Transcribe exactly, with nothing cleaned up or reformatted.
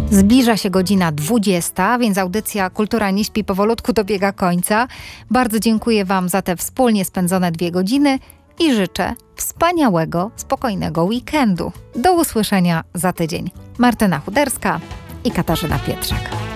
Zbliża się godzina dwudziesta, więc audycja Kultura nie śpi powolutku dobiega końca. Bardzo dziękuję Wam za te wspólnie spędzone dwie godziny i życzę wspaniałego, spokojnego weekendu. Do usłyszenia za tydzień. Martyna Chuderska i Katarzyna Pietrzak.